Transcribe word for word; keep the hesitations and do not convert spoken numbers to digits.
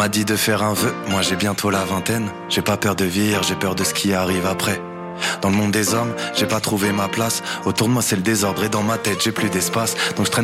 m'a dit de faire un vœu, moi j'ai bientôt la vingtaine. J'ai pas peur de vieillir, j'ai peur de ce qui arrive après. Dans le monde des hommes, j'ai pas trouvé ma place. Autour de moi c'est le désordre et dans ma tête j'ai plus d'espace. Donc je traîne